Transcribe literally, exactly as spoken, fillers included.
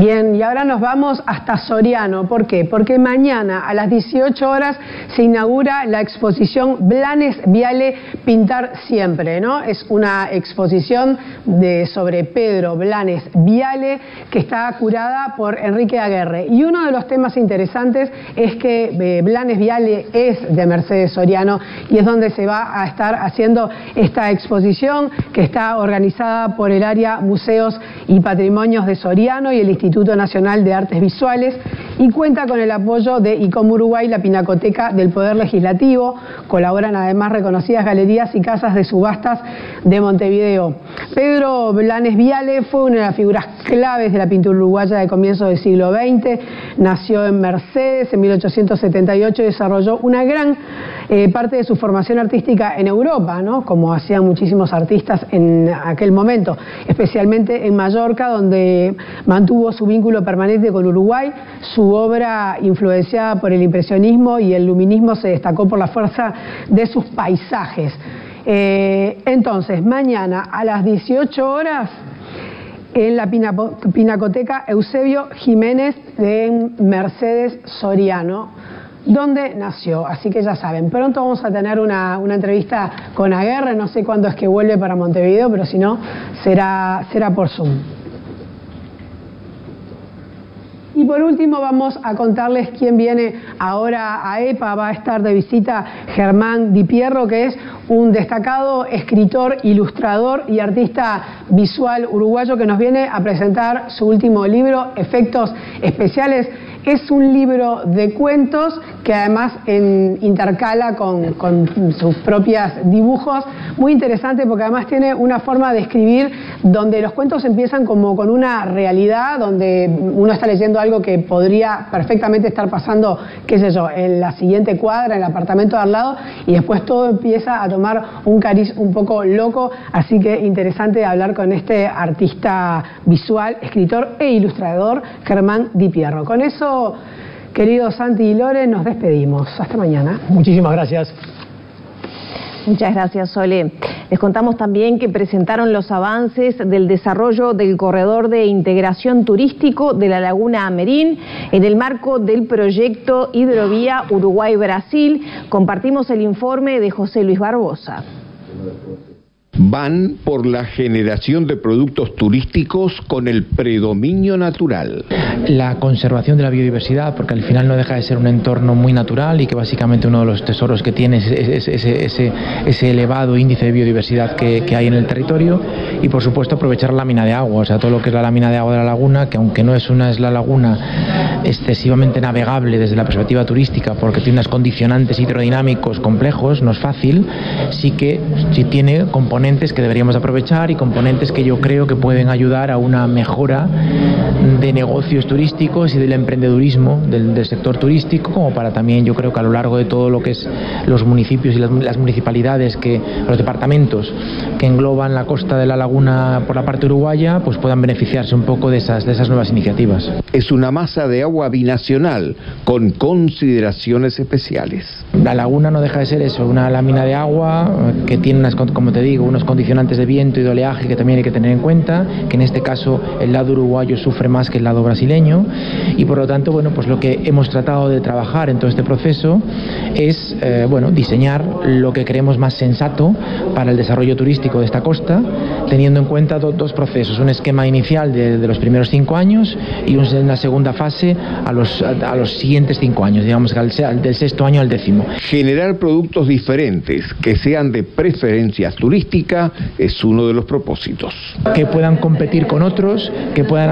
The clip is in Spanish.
Bien, y ahora nos vamos hasta Soriano. ¿Por qué? Porque mañana a las dieciocho horas se inaugura la exposición Blanes Viale Pintar Siempre, ¿no? Es una exposición de, sobre Pedro Blanes Viale que está curada por Enrique Aguerre. Y uno de los temas interesantes es que eh, Blanes Viale es de Mercedes Soriano y es donde se va a estar haciendo esta exposición que está organizada por el área Museos y Patrimonios de Soriano y el Instituto Nacional de Artes Visuales, y cuenta con el apoyo de ICOM Uruguay, la Pinacoteca del Poder Legislativo. Colaboran además reconocidas galerías y casas de subastas de Montevideo. Pedro Blanes Viale fue una de las figuras claves de la pintura uruguaya de comienzos del siglo veinte. Nació en Mercedes en mil ochocientos setenta y ocho y desarrolló una gran eh, parte de su formación artística en Europa, ¿no? Como hacían muchísimos artistas en aquel momento, especialmente en Mallorca, donde mantuvo su vínculo permanente con Uruguay. Su obra, influenciada por el impresionismo y el luminismo, se destacó por la fuerza de sus paisajes. Eh, entonces, mañana a las dieciocho horas, en la Pinacoteca Eusebio Jiménez de Mercedes Soriano, donde nació. Así que ya saben, pronto vamos a tener una, una entrevista con Aguerre. No sé cuándo es que vuelve para Montevideo, pero si no, será, será por Zoom. Y por último vamos a contarles quién viene ahora a EPA. Va a estar de visita Germán Di Pierro, que es un destacado escritor, ilustrador y artista visual uruguayo, que nos viene a presentar su último libro, Efectos Especiales. Es un libro de cuentos que además en, intercala con, con sus propios dibujos. Muy interesante porque además tiene una forma de escribir donde los cuentos empiezan como con una realidad, donde uno está leyendo algo que podría perfectamente estar pasando, qué sé yo, en la siguiente cuadra, en el apartamento de al lado, y después todo empieza a tomar un cariz un poco loco. Así que interesante hablar con este artista visual, escritor e ilustrador, Germán Di Pierro. Con eso, queridos Santi y Lore, nos despedimos. Hasta mañana. Muchísimas gracias. Muchas gracias, Sole. Les contamos también que presentaron los avances del desarrollo del corredor de integración turístico de la Laguna Amerín en el marco del proyecto Hidrovía Uruguay-Brasil. Compartimos el informe de José Luis Barbosa. Van por la generación de productos turísticos con el predominio natural. La conservación de la biodiversidad, porque al final no deja de ser un entorno muy natural y que básicamente uno de los tesoros que tiene es ese, ese, ese, ese elevado índice de biodiversidad que, que hay en el territorio. Y por supuesto aprovechar la lámina de agua, o sea, todo lo que es la lámina de agua de la laguna, que aunque no es una es la laguna excesivamente navegable desde la perspectiva turística, porque tiene unos condicionantes hidrodinámicos complejos, no es fácil, sí que sí tiene componentes que deberíamos aprovechar y componentes que yo creo que pueden ayudar a una mejora de negocios turísticos y del emprendedurismo del, del sector turístico, como para también, yo creo que a lo largo de todo lo que es los municipios y las, las municipalidades, que los departamentos que engloban la costa de la laguna por la parte uruguaya, pues puedan beneficiarse un poco de esas, de esas nuevas iniciativas. Es una masa de agua binacional con consideraciones especiales. La laguna no deja de ser eso, una lámina de agua que tiene, unas, como te digo, unos condicionantes de viento y de oleaje que también hay que tener en cuenta, que en este caso el lado uruguayo sufre más que el lado brasileño, y por lo tanto, bueno, pues lo que hemos tratado de trabajar en todo este proceso es, eh, bueno, diseñar lo que creemos más sensato para el desarrollo turístico de esta costa, teniendo en cuenta do, dos procesos, un esquema inicial de, de los primeros cinco años y un, una segunda fase a los, a, a los siguientes cinco años, digamos, al, del sexto año al décimo. Generar productos diferentes que sean de preferencias turísticas es uno de los propósitos. Que puedan competir con otros, que puedan